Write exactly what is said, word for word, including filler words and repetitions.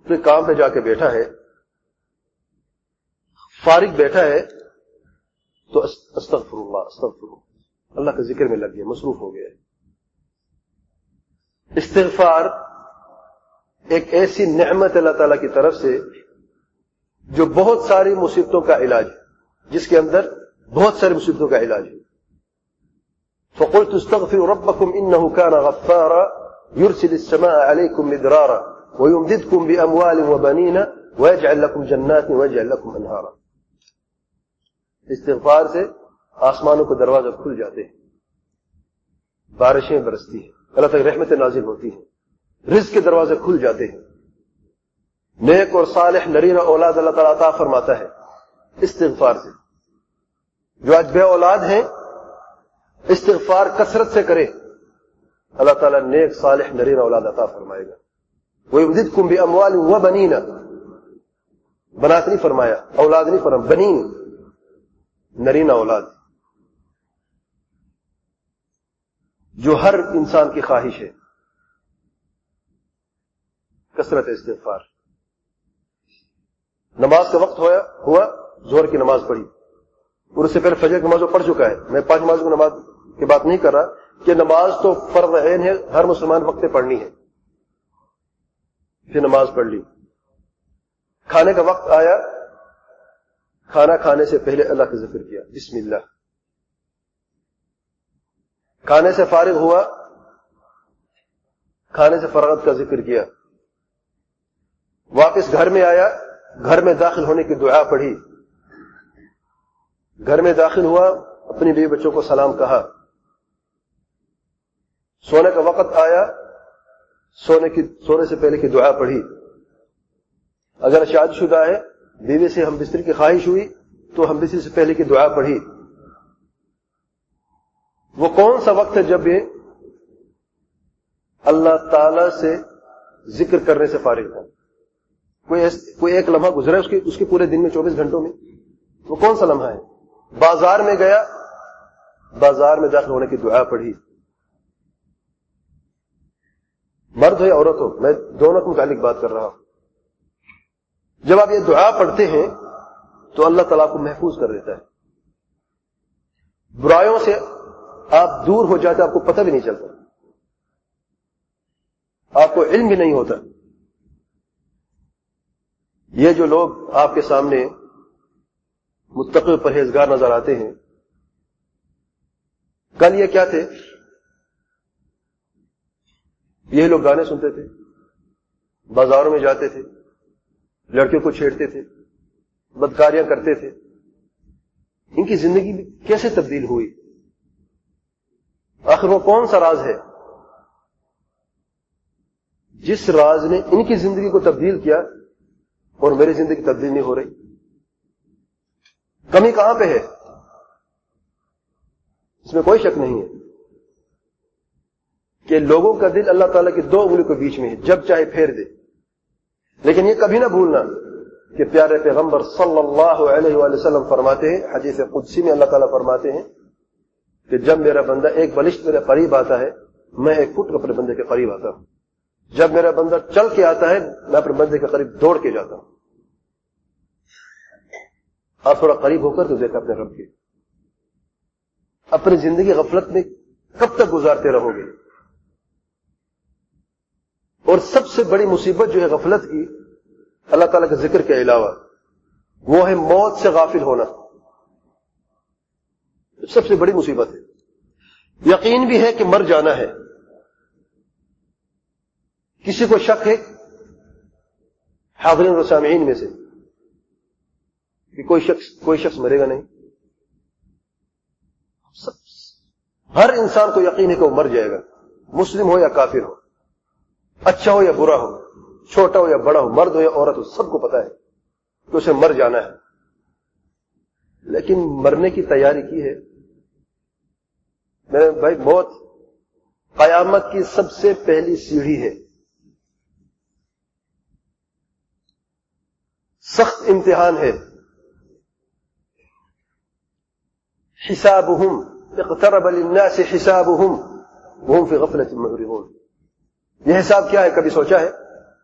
پھر کام پہ جا کے بیٹھا ہے، فارغ بیٹھا ہے، تو استغفر اللہ استغفر اللہ اللہ کا ذکر میں لگ گیا، مصروف ہو گیا. استغفار ایک ایسی نعمت اللہ تعالیٰ کی طرف سے جو بہت ساری مصیبتوں کا علاج ہے، جس کے اندر بہت ساری مصیبتوں کا علاج ہے. فقلت استغفروا ربكم انه كان غفارا يرسل السماء عليكم مدرارا ويمددكم باموال وبنين ويجعل لكم جنات ويجعل لكم انهارا. استغفار سے آسمانوں کے دروازے کھل جاتے ہیں، بارشیں برستی ہیں، اللہ تعالی رحمتیں نازل ہوتی ہیں، رزق کے دروازے کھل جاتے ہیں، نیک اور صالح نرینہ اولاد اللہ تعالیٰ عطا فرماتا ہے استغفار سے. جو آج بے اولاد ہیں استغفار کثرت سے کرے، اللہ تعالیٰ نیک صالح نرینہ اولاد عطا فرمائے گا. وَيُمْدِدْكُمْ بِأَمْوَالٍ وَبَنِينَ، بنات نہیں فرمایا، اولاد نہیں فرمایا، بنین نرینہ اولاد، جو ہر انسان کی خواہش ہے. کثرت استغفار. نماز کا وقت ہوا ہوا ظہر کی نماز پڑھی، اور اس سے پہلے فجر کی نماز پڑھ چکا ہے. میں پانچ نماز کی نماز کی بات نہیں کر رہا کہ نماز تو فرض عین ہے، ہر مسلمان وقت پہ پڑھنی ہے. پھر نماز پڑھ لی، کھانے کا وقت آیا، کھانا کھانے سے پہلے اللہ کا ذکر کیا، بسم اللہ. کھانے سے فارغ ہوا، کھانے سے فراغت کا ذکر کیا. واپس گھر میں آیا، گھر میں داخل ہونے کی دعا پڑھی. گھر میں داخل ہوا، اپنی بیوی بچوں کو سلام کہا. سونے کا وقت آیا، سونے کی سونے سے پہلے کی دعا پڑھی. اگر شادی شدہ ہے، بیوی سے ہم بستر کی خواہش ہوئی تو ہم بستر سے پہلے کی دعا پڑھی. وہ کون سا وقت ہے جب یہ اللہ تعالی سے ذکر کرنے سے فارغ ہو؟ کوئی کوئی ایک لمحہ گزرا ہے اس کے اس کے پورے دن میں، چوبیس گھنٹوں میں؟ وہ کون سا لمحہ ہے؟ بازار میں گیا، بازار میں داخل ہونے کی دعا پڑھی. مرد ہو یا عورت ہو، میں دونوں کے متعلق بات کر رہا ہوں. جب آپ یہ دعا پڑھتے ہیں تو اللہ تعالیٰ کو محفوظ کر دیتا ہے. برائیوں سے آپ دور ہو جاتے، آپ کو پتہ بھی نہیں چلتا، آپ کو علم بھی نہیں ہوتا. یہ جو لوگ آپ کے سامنے متقی پرہیزگار نظر آتے ہیں، کل یہ کیا تھے؟ یہ لوگ گانے سنتے تھے، بازاروں میں جاتے تھے، لڑکیوں کو چھیڑتے تھے، بدکاریاں کرتے تھے. ان کی زندگی کیسے تبدیل ہوئی؟ آخر وہ کون سا راز ہے جس راز نے ان کی زندگی کو تبدیل کیا اور میری زندگی تبدیل نہیں ہو رہی؟ کمی کہاں پہ ہے؟ اس میں کوئی شک نہیں ہے کہ لوگوں کا دل اللہ تعالیٰ کی دو انگلیوں کے بیچ میں ہے، جب چاہے پھیر دے. لیکن یہ کبھی نہ بھولنا کہ پیارے پیغمبر صلی اللہ علیہ وآلہ وسلم فرماتے ہیں، حدیث قدسی میں اللہ تعالیٰ فرماتے ہیں کہ جب میرا بندہ ایک بلشت میرے قریب آتا ہے، میں ایک فٹ اپنے بندے کے قریب آتا ہوں. جب میرا بندہ چل کے آتا ہے، میں اپنے بندے کے قریب دوڑ کے جاتا ہوں. آپ تھوڑا قریب ہو کر تو دیکھا اپنے رب کے. اپنی زندگی غفلت میں کب تک گزارتے رہو گے؟ اور سب سے بڑی مصیبت جو ہے غفلت کی، اللہ تعالیٰ کے ذکر کے علاوہ، وہ ہے موت سے غافل ہونا. سب سے بڑی مصیبت ہے. یقین بھی ہے کہ مر جانا ہے. کسی کو شک ہے حاضرین و سامعین میں سے کہ کوئی شخص کوئی شخص مرے گا نہیں؟ سب ہر انسان کو یقین ہے کہ وہ مر جائے گا، مسلم ہو یا کافر ہو، اچھا ہو یا برا ہو، چھوٹا ہو یا بڑا ہو، مرد ہو یا عورت ہو، سب کو پتا ہے کہ اسے مر جانا ہے. لیکن مرنے کی تیاری کی ہے؟ میرے بھائی، موت قیامت کی سب سے پہلی سیڑھی ہے. سخت امتحان ہے. حسابهم اقترب للناس حسابهم وهم في غفلة معرضون. یہ حساب کیا ہے؟ کبھی سوچا ہے؟